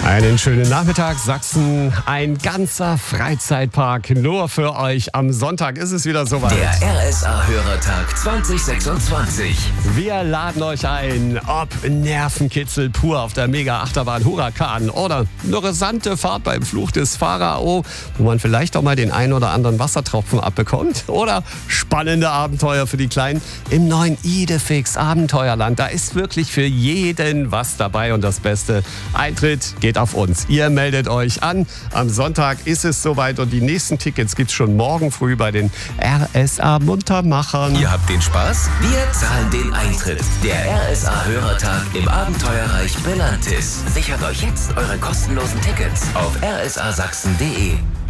Einen schönen Nachmittag, Sachsen. Ein ganzer Freizeitpark nur für euch. Am Sonntag ist es wieder soweit. Der RSA-Hörertag 2026. Wir laden euch ein, ob Nervenkitzel pur auf der Mega-Achterbahn Huracan oder eine rasante Fahrt beim Fluch des Pharao, wo man vielleicht auch mal den einen oder anderen Wassertropfen abbekommt, oder spannende Abenteuer für die Kleinen im neuen Idefix Abenteuerland. Da ist wirklich für jeden was dabei und das Beste, Eintritt geht auf uns. Ihr meldet euch an. Am Sonntag ist es soweit und die nächsten Tickets gibt's schon morgen früh bei den RSA Muntermachern. Ihr habt den Spaß? Wir zahlen den Eintritt. Der RSA-Hörertag im Abenteuerreich Belantis. Sichert euch jetzt eure kostenlosen Tickets auf rsasachsen.de.